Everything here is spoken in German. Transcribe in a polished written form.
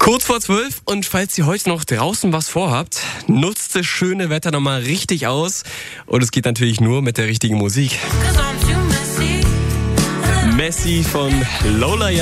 Kurz vor 12 und falls ihr heute noch draußen was vorhabt, nutzt das schöne Wetter nochmal richtig aus. Und es geht natürlich nur mit der richtigen Musik. Messi von Lola